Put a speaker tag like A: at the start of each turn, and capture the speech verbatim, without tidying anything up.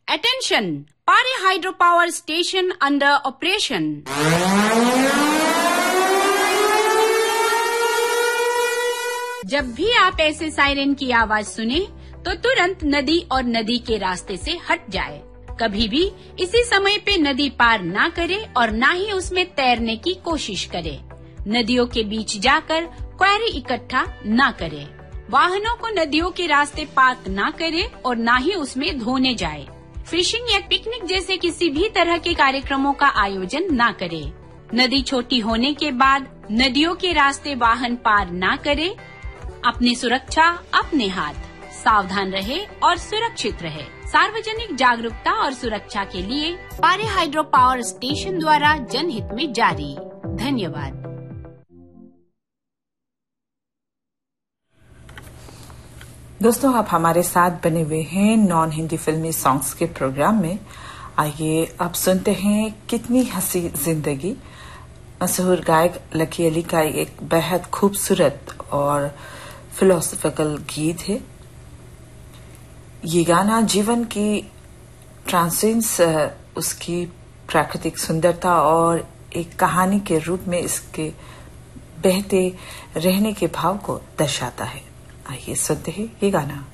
A: Attention! Pare hydropower station under operation. जब भी आप ऐसे सायरन की आवाज सुने तो तुरंत नदी और नदी के रास्ते से हट जाए। कभी भी इसी समय पे नदी पार ना करे और ना ही उसमें तैरने की कोशिश करे। नदियों के बीच जाकर क्वेरी इकट्ठा ना करे। वाहनों को नदियों के रास्ते पार्क ना करे और ना ही उसमें धोने जाए। फिशिंग या पिकनिक जैसे किसी भी तरह के कार्यक्रमों का आयोजन ना करे। नदी छोटी होने के बाद नदियों के रास्ते वाहन पार ना करे। अपनी सुरक्षा अपने हाथ। सावधान रहे और सुरक्षित रहे। सार्वजनिक जागरूकता और सुरक्षा के लिए पारे हाइड्रो पावर स्टेशन द्वारा जनहित में जारी। धन्यवाद।
B: दोस्तों, आप हमारे साथ बने हुए हैं नॉन हिंदी फिल्मी सॉन्ग्स के प्रोग्राम में। आइए अब सुनते हैं कितनी हंसी जिंदगी। मशहूर गायक लकी अली का एक बेहद खूबसूरत और फिलोसॉफिकल गीत है। ये गाना जीवन की ट्रांसेंस, उसकी प्राकृतिक सुंदरता और एक कहानी के रूप में इसके बहते रहने के भाव को दर्शाता है। आइए सुनते हैं ये गाना।